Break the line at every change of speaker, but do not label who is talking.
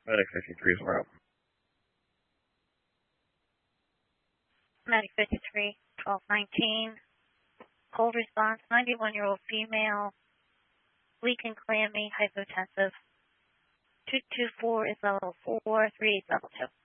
Medic 53 is where
Medic 53, 1219. Cold response, 91-year-old female, weak and clammy, hypotensive. 224 is level 4, 38 level 2.